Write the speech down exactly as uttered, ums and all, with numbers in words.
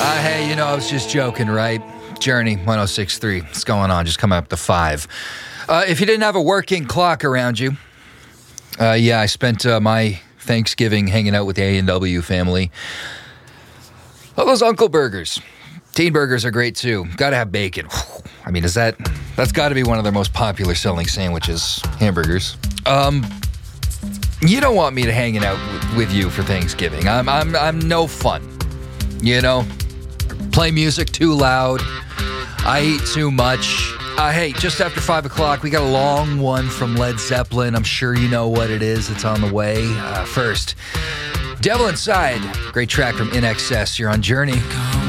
Uh, hey, you know, I was just joking, right? Journey, one oh six point three. What's going on? Just coming up to five. Uh, if you didn't have a working clock around you, uh, yeah, I spent uh, my Thanksgiving hanging out with the A and W family. All those Uncle Burgers. Teen Burgers are great, too. Got to have bacon. I mean, is that... That's got to be one of their most popular selling sandwiches. Hamburgers. Um... You don't want me to hanging out with, with you for Thanksgiving. I'm I'm I'm no fun. You know, play music too loud. I eat too much. Uh, hey, just after five o'clock, we got a long one from Led Zeppelin. I'm sure you know what it is. It's on the way. Uh, first, Devil Inside. Great track from I N X S. You're on Journey.